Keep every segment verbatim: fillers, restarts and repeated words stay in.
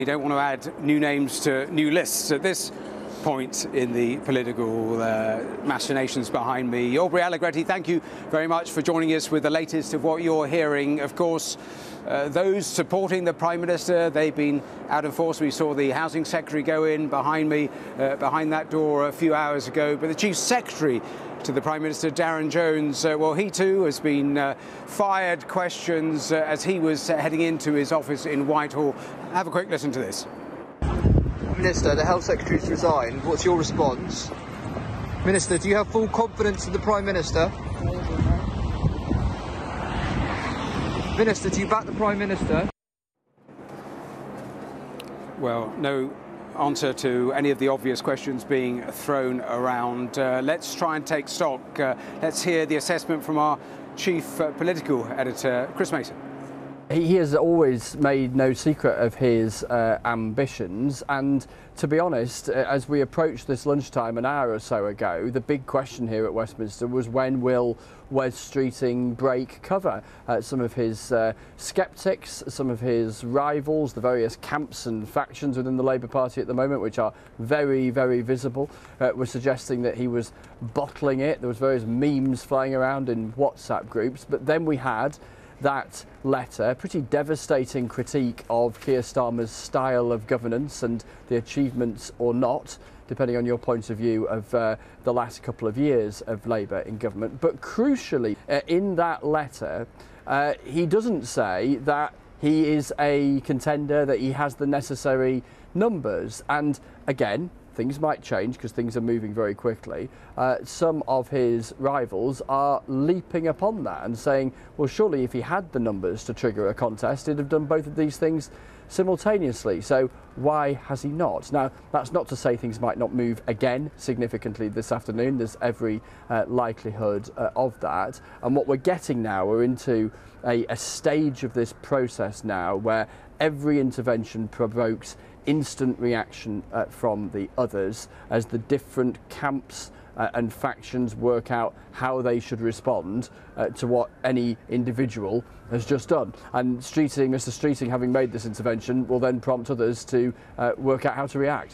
You don't want to add new names to new lists at this point in the political uh, machinations behind me. Aubrey Allegretti, thank you very much for joining us with the latest of what you're hearing. Of course, uh, those supporting the Prime Minister, they've been out in force. We saw the Housing Secretary go in behind me, uh, behind that door a few hours ago. But the Chief Secretary to the Prime Minister, Darren Jones, uh, well, he too has been uh, fired questions uh, as he was uh, heading into his office in Whitehall. Have a quick listen to this. Minister, the Health Secretary's resigned. What's your response? Minister, do you have full confidence in the Prime Minister? Minister, do you back the Prime Minister? Well, no answer to any of the obvious questions being thrown around. Uh, let's try and take stock. Uh, let's hear the assessment from our chief uh, political editor, Chris Mason. He has always made no secret of his uh, ambitions, and to be honest, as we approached this lunchtime an hour or so ago, the big question here at Westminster was when will Wes Streeting break cover? Uh, some of his uh, sceptics, some of his rivals, the various camps and factions within the Labour Party at the moment, which are very, very visible, uh, were suggesting that he was bottling it. There was various memes flying around in WhatsApp groups, but then we had that letter, pretty devastating critique of Keir Starmer's style of governance and the achievements or not, depending on your point of view, of uh, the last couple of years of Labour in government. But crucially, uh, in that letter, uh, he doesn't say that he is a contender, that he has the necessary numbers. And again, things might change because things are moving very quickly. Uh, some of his rivals are leaping upon that and saying, well, surely if he had the numbers to trigger a contest, he'd have done both of these things simultaneously. So why has he not? Now, that's not to say things might not move again significantly this afternoon. There's every uh, likelihood uh, of that. And what we're getting now, we're into a, a stage of this process now where every intervention provokes instant reaction uh, from the others as the different camps uh, and factions work out how they should respond uh, to what any individual has just done. And Streeting, Mr Streeting, having made this intervention, will then prompt others to uh, work out how to react.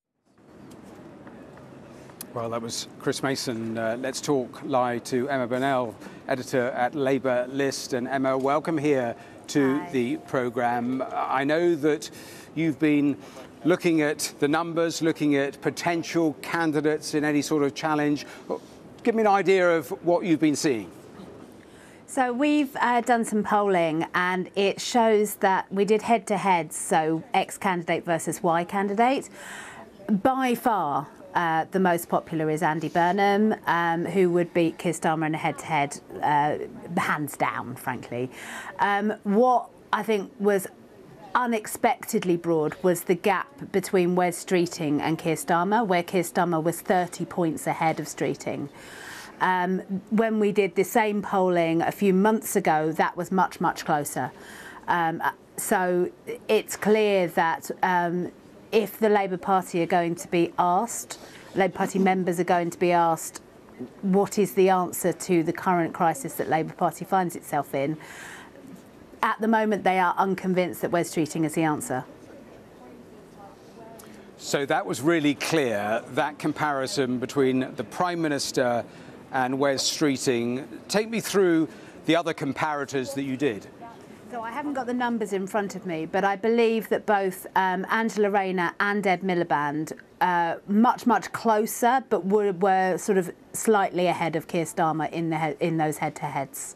Well, that was Chris Mason. Uh, let's talk live to Emma Burnell, editor at Labour List. And Emma, welcome here to Hi. the programme. I know that you've been looking at the numbers, looking at potential candidates in any sort of challenge. Give me an idea of what you've been seeing. So we've uh, done some polling, and it shows that we did head-to-heads, so X candidate versus Y candidate. By far, uh, the most popular is Andy Burnham, um, who would beat Keir Starmer in a head-to-head, uh, hands down, frankly. Um, what I think was unexpectedly broad was the gap between Wes Streeting and Keir Starmer, where Keir Starmer was thirty points ahead of Streeting. Um, when we did the same polling a few months ago, that was much, much closer. Um, so it's clear that um, if the Labour Party are going to be asked, Labour Party members are going to be asked, what is the answer to the current crisis that Labour Party finds itself in? At the moment, they are unconvinced that Wes Streeting is the answer. So that was really clear, that comparison between the Prime Minister and Wes Streeting. Take me through the other comparators that you did. So I haven't got the numbers in front of me, but I believe that both um, Angela Rayner and Ed Miliband uh, much, much closer, but were, were sort of slightly ahead of Keir Starmer in, the, in those head-to-heads.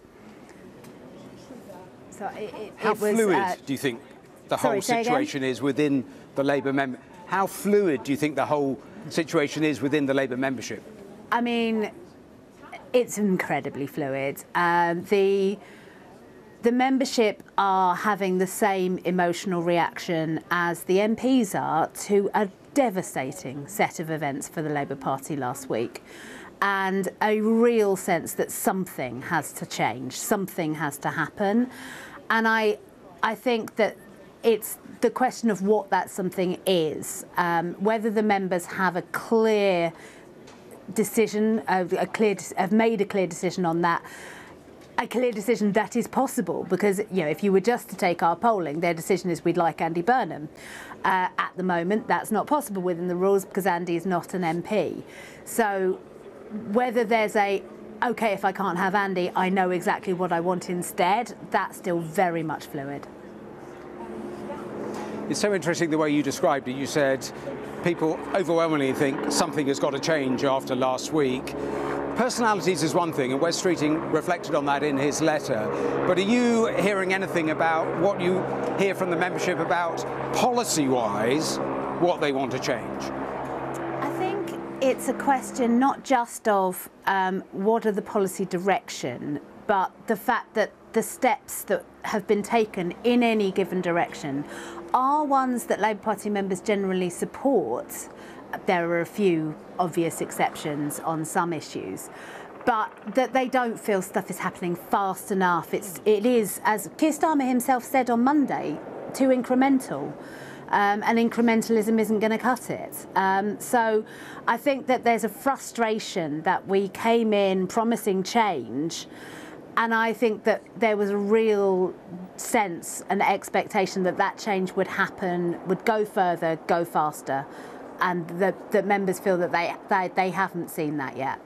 So it, it, How it was, fluid uh, do you think the sorry, whole say situation again? is within the Labour member? How fluid do you think the whole situation is within the Labour membership? I mean, it's incredibly fluid. Um, the the membership are having the same emotional reaction as the M Ps are to a devastating set of events for the Labour Party last week, and a real sense that something has to change, something has to happen. And I, I think that it's the question of what that something is, um, whether the members have a clear decision, uh, a clear, have made a clear decision on that. a clear decision that is possible, because you know, if you were just to take our polling, their decision is we'd like Andy Burnham. Uh, at the moment, that's not possible within the rules because Andy is not an M P. So whether there's a, OK, if I can't have Andy, I know exactly what I want instead, that's still very much fluid. It's so interesting the way you described it. You said people overwhelmingly think something has got to change after last week. Personalities is one thing, and Wes Streeting reflected on that in his letter. But are you hearing anything about what you hear from the membership about policy-wise, what they want to change? I think it's a question not just of um, what are the policy direction, but the fact that the steps that have been taken in any given direction are ones that Labour Party members generally support. There are a few obvious exceptions on some issues, but that they don't feel stuff is happening fast enough. It's, it is, as Keir Starmer himself said on Monday, too incremental. Um, and incrementalism isn't going to cut it. Um, so I think that there's a frustration that we came in promising change, and I think that there was a real sense and expectation that that change would happen, would go further, go faster, and that, that members feel that they, they, they haven't seen that yet.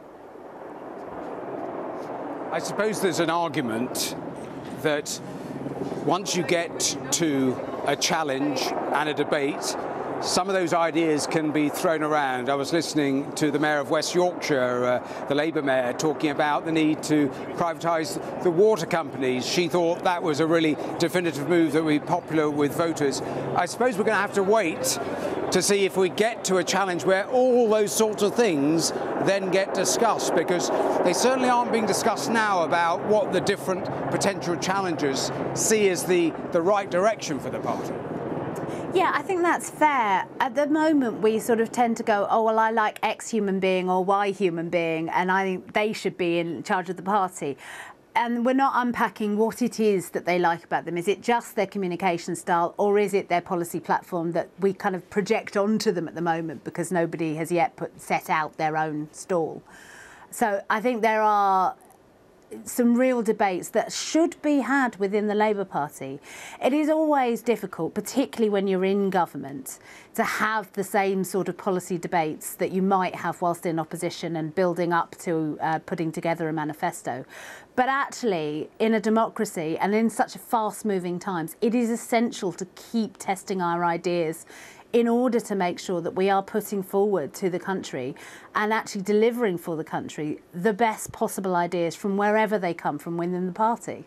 I suppose there's an argument that once you get to a challenge and a debate, some of those ideas can be thrown around. I was listening to the Mayor of West Yorkshire, uh, the Labour Mayor, talking about the need to privatise the water companies. She thought that was a really definitive move that would be popular with voters. I suppose we're going to have to wait to see if we get to a challenge where all those sorts of things then get discussed, because they certainly aren't being discussed now about what the different potential challengers see as the, the right direction for the party. Yeah, I think that's fair. At the moment, we sort of tend to go, oh, well, I like X human being or Y human being, and I think they should be in charge of the party. And we're not unpacking what it is that they like about them. Is it just their communication style, or is it their policy platform that we kind of project onto them at the moment because nobody has yet put, set out their own stall? So I think there are some real debates that should be had within the Labour Party. It is always difficult, particularly when you're in government, to have the same sort of policy debates that you might have whilst in opposition and building up to uh, putting together a manifesto. But actually, in a democracy and in such fast-moving times, it is essential to keep testing our ideas in order to make sure that we are putting forward to the country and actually delivering for the country the best possible ideas from wherever they come from within the party.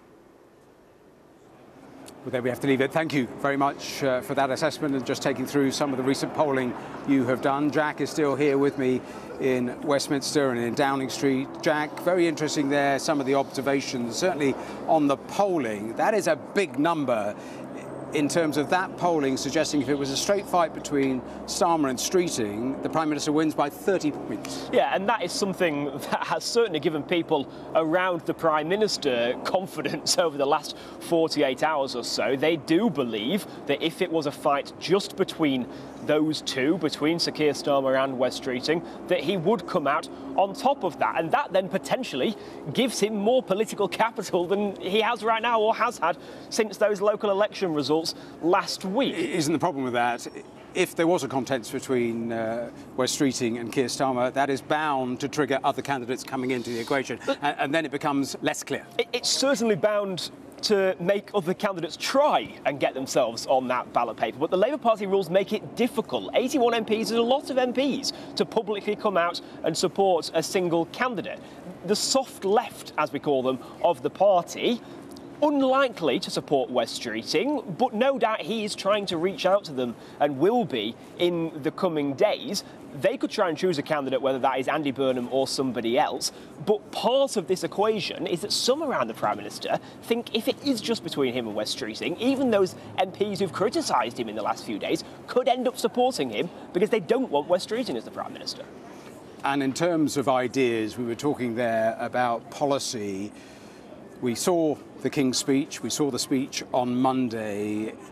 Well, there we have to leave it. Thank you very much uh, for that assessment and just taking through some of the recent polling you have done. Jack is still here with me in Westminster and in Downing Street. Jack, very interesting there, some of the observations, certainly on the polling. That is a big number in terms of that polling, suggesting if it was a straight fight between Starmer and Streeting, the Prime Minister wins by thirty points. Yeah, and that is something that has certainly given people around the Prime Minister confidence over the last forty-eight hours or so. They do believe that if it was a fight just between those two, between Sir Keir Starmer and Wes Streeting, that he would come out on top of that. And that then potentially gives him more political capital than he has right now or has had since those local election results last week. Isn't the problem with that? If there was a contest between uh, Wes Streeting and Keir Starmer, that is bound to trigger other candidates coming into the equation, and, and then it becomes less clear. It, it's certainly bound to make other candidates try and get themselves on that ballot paper. But the Labour Party rules make it difficult. eighty-one M Ps is a lot of M Ps to publicly come out and support a single candidate. The soft left, as we call them, of the party, unlikely to support Wes Streeting, but no doubt he is trying to reach out to them and will be in the coming days. They could try and choose a candidate, whether that is Andy Burnham or somebody else. But part of this equation is that some around the Prime Minister think if it is just between him and Wes Streeting, even those M Ps who've criticised him in the last few days could end up supporting him because they don't want Wes Streeting as the Prime Minister. And in terms of ideas, we were talking there about policy. We saw the King's speech, we saw the speech on Monday.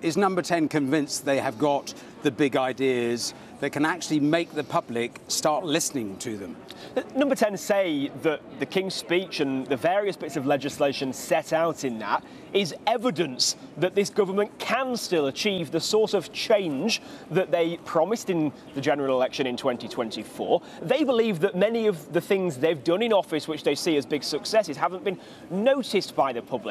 is Number ten convinced they have got the big ideas that can actually make the public start listening to them? Number ten say that the King's Speech and the various bits of legislation set out in that is evidence that this government can still achieve the sort of change that they promised in the general election in twenty twenty-four. They believe that many of the things they've done in office, which they see as big successes, haven't been noticed by the public.